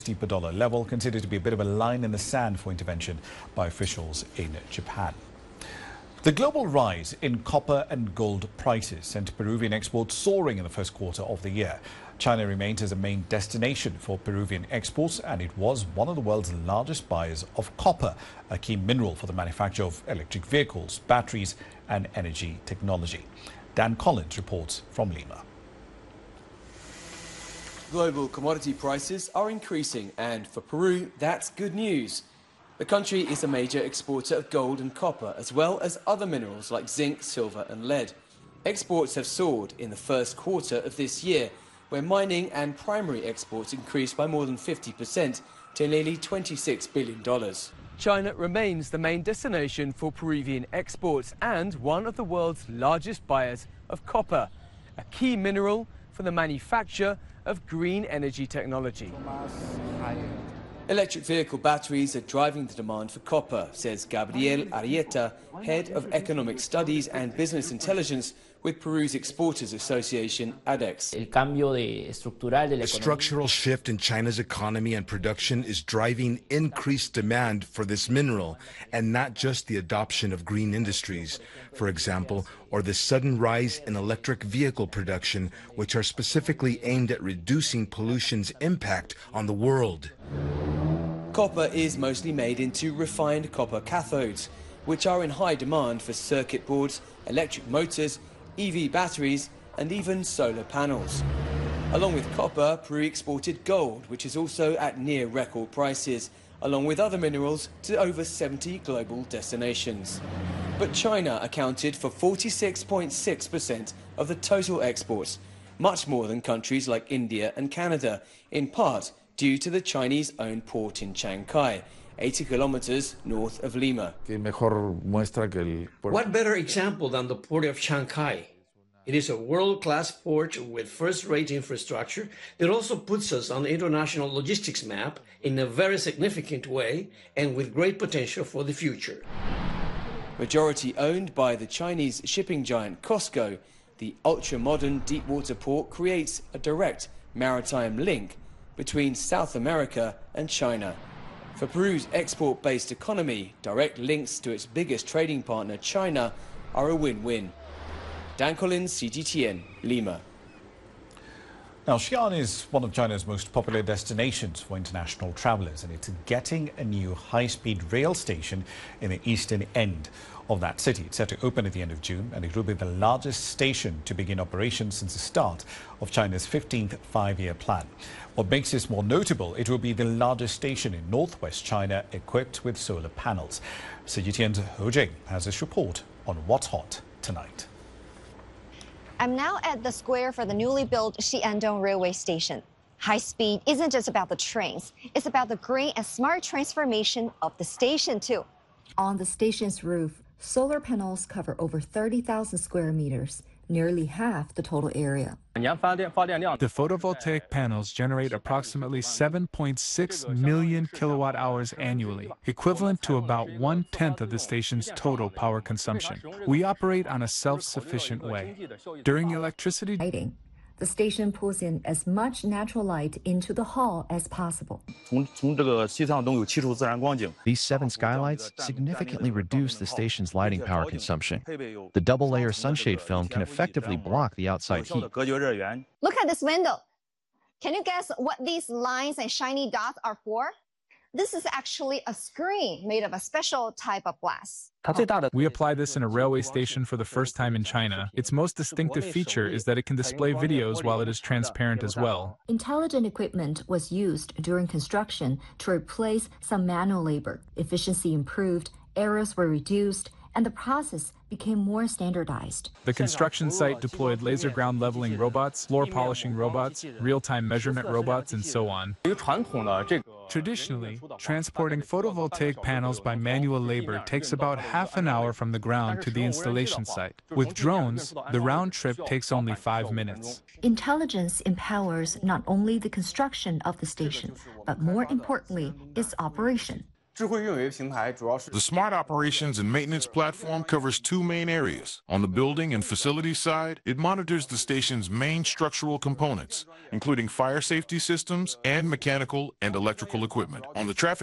per dollar level, considered to be a bit of a line in the sand for intervention by officials in Japan. The global rise in copper and gold prices sent Peruvian exports soaring in the first quarter of the year. China remains as a main destination for Peruvian exports, and it was one of the world's largest buyers of copper, a key mineral for the manufacture of electric vehicles, batteries and energy technology. Dan Collins reports from Lima. Global commodity prices are increasing, and for Peru, that's good news. The country is a major exporter of gold and copper, as well as other minerals like zinc, silver and lead. Exports have soared in the first quarter of this year, where mining and primary exports increased by more than 50% to nearly $26 billion. China remains the main destination for Peruvian exports and one of the world's largest buyers of copper, a key mineral for the manufacture of green energy technology. Electric vehicle batteries are driving the demand for copper, says Gabriel Arieta, head of economic studies and business intelligence with Peru's Exporters Association, ADEX. The structural shift in China's economy and production is driving increased demand for this mineral, and not just the adoption of green industries, for example, or the sudden rise in electric vehicle production, which are specifically aimed at reducing pollution's impact on the world. Copper is mostly made into refined copper cathodes, which are in high demand for circuit boards, electric motors, EV batteries and even solar panels. Along with copper, Peru exported gold, which is also at near record prices, along with other minerals to over 70 global destinations. But China accounted for 46.6% of the total exports, much more than countries like India and Canada, in part due to the Chinese-owned port in Chancay, 80 kilometers north of Lima. What better example than the port of Chancay? It is a world-class port with first-rate infrastructure that also puts us on the international logistics map in a very significant way and with great potential for the future. Majority owned by the Chinese shipping giant COSCO, the ultra-modern deepwater port creates a direct maritime link between South America and China. For Peru's export-based economy, direct links to its biggest trading partner, China, are a win-win. Dan Collins, CGTN, Lima. Now, Xi'an is one of China's most popular destinations for international travelers, and it's getting a new high-speed rail station in the eastern end of that city. It's set to open at the end of June, and it will be the largest station to begin operations since the start of China's 15th five-year plan. What makes this more notable, it will be the largest station in northwest China equipped with solar panels. CGTN's Ho Jing has this report on what's hot tonight. I'm now at the square for the newly built Xi'andong Railway Station. High speed isn't just about the trains, it's about the green and smart transformation of the station too. On the station's roof, solar panels cover over 30,000 square meters, nearly half the total area. The photovoltaic panels generate approximately 7.6 million kilowatt hours annually, equivalent to about 1/10 of the station's total power consumption. We operate on a self-sufficient way. During electricity, the station pulls in as much natural light into the hall as possible. These 7 skylights significantly reduce the station's lighting power consumption. The double-layer sunshade film can effectively block the outside heat. Look at this window. Can you guess what these lines and shiny dots are for? This is actually a screen made of a special type of glass. We apply this in a railway station for the first time in China. Its most distinctive feature is that it can display videos while it is transparent as well. Intelligent equipment was used during construction to replace some manual labor. Efficiency improved, errors were reduced, and the process became more standardized. The construction site deployed laser ground leveling robots, floor polishing robots, real-time measurement robots, and so on. Traditionally, transporting photovoltaic panels by manual labor takes about half an hour from the ground to the installation site. With drones, the round trip takes only 5 minutes. Intelligence empowers not only the construction of the station, but more importantly, its operation. The Smart Operations and Maintenance Platform covers two main areas. On the building and facilities side, it monitors the station's main structural components, including fire safety systems and mechanical and electrical equipment. On the traffic